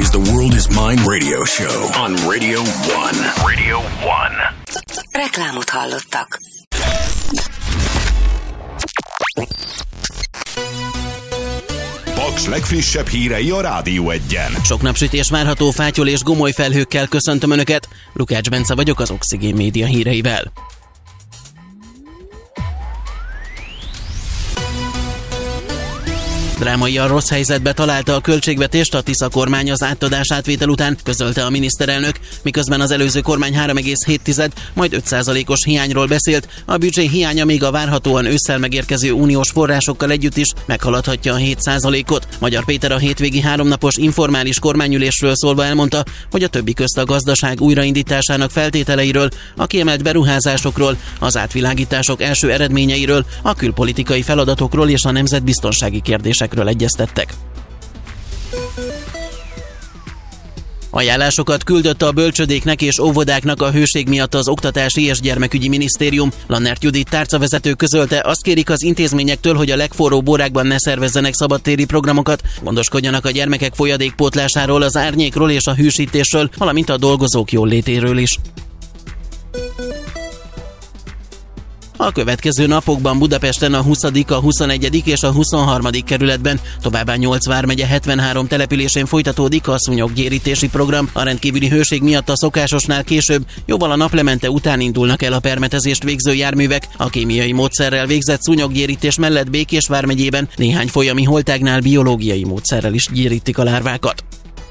is the World is Mine radio show on Radio 1. Radio 1. Reklámot hallottak. Paks legfrissebb hírei a Rádió 1-en. Sok napsütés várható, fátyol és gomoly felhőkkel köszöntöm Önöket. Lukács Bence vagyok az Oxigén Média híreivel. Drámaian rossz helyzetbe találta a költségvetést a Tisza kormány az átadás átvétel után, közölte a miniszterelnök, miközben az előző kormány 3,7, majd 5%-os hiányról beszélt, a büdzsé hiánya még a várhatóan ősszel megérkező uniós forrásokkal együtt is meghaladhatja a 7%-ot. Magyar Péter a hétvégi 3 napos informális kormányülésről szólva elmondta, hogy a többi közt a gazdaság újraindításának feltételeiről, a kiemelt beruházásokról, az átvilágítások első eredményeiről, a külpolitikai feladatokról és a nemzetbiztonsági kérdésekről egyeztettek. Ajánlásokat küldött a bölcsödéknek és óvodáknak a hőség miatt az Oktatási és Gyermekügyi Minisztérium. Lannert Judit tárcavezető közölte, azt kérik az intézményektől, hogy a legforróbb órákban ne szervezzenek szabadtéri programokat, gondoskodjanak a gyermekek folyadékpótlásáról, az árnyékról és a hűsítésről, valamint a dolgozók jólétéről is. A következő napokban Budapesten a 20., a 21. és a 23. kerületben, továbbá 8 vármegye 73 településén folytatódik a szúnyoggyérítési program. A rendkívüli hőség miatt a szokásosnál később, jóval a naplemente után indulnak el a permetezést végző járművek. A kémiai módszerrel végzett szúnyoggyérítés mellett Békés vármegyében néhány folyami holtágnál biológiai módszerrel is gyérítik a lárvákat.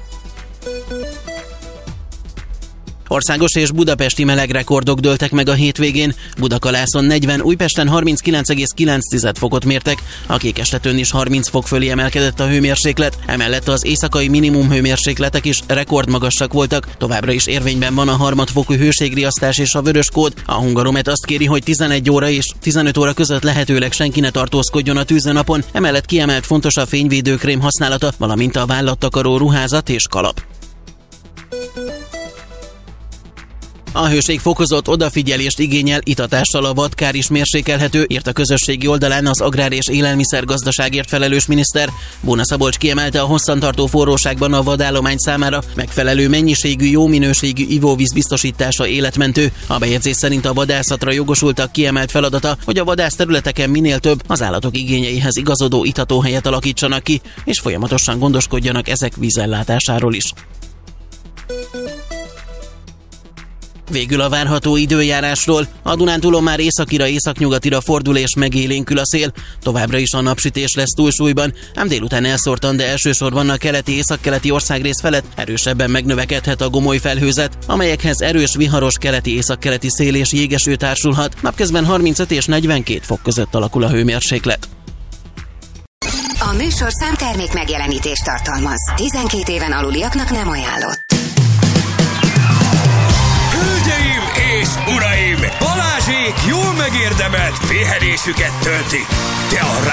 Országos és budapesti melegrekordok dőltek meg a hétvégén. Budakalászon 40, Újpesten 39,9 fokot mértek, a Kékestetőn is 30 fok fölé emelkedett a hőmérséklet, emellett az éjszakai minimum hőmérsékletek is rekordmagasak voltak. Továbbra is érvényben van a harmadfokú hőségriasztás és a vörös kód. A Hungaromet azt kéri, hogy 11 óra és 15 óra között lehetőleg senki ne tartózkodjon a tűzőnapon, emellett kiemelt fontos a fényvédőkrém használata, valamint a vállattakaró ruházat és kalap. A hőség fokozott odafigyelést igényel, itatással a vadkár is mérsékelhető, írt a közösségi oldalán az agrár- és élelmiszergazdaságért felelős miniszter. Bóna Szabolcs kiemelte, a hosszantartó forróságban a vadállomány számára megfelelő mennyiségű, jó minőségű ivóvíz biztosítása életmentő. A bejegyzés szerint a vadászatra jogosultak kiemelt feladata, hogy a vadászterületeken minél több az állatok igényeihez igazodó itatóhelyet alakítsanak ki, és folyamatosan gondoskodjanak ezek vízellátásáról is. Végül a várható időjárásról. A Dunántúlon már északira-északnyugatira fordul és megélénkül a szél. Továbbra is a napsütés lesz túlsúlyban, ám délután elszórtan, de elsősorban a keleti-északkeleti országrész felett erősebben megnövekedhet a gomoly felhőzet, amelyekhez erős viharos keleti-északkeleti szél és jégeső társulhat. Napközben 35 és 42 fok között alakul a hőmérséklet. A műsorszám termék megjelenítést tartalmaz. 12 éven aluliaknak nem ajánlott. Hölgyeim és uraim! Balázsék jól megérdemelt pihenésüket töltik, de a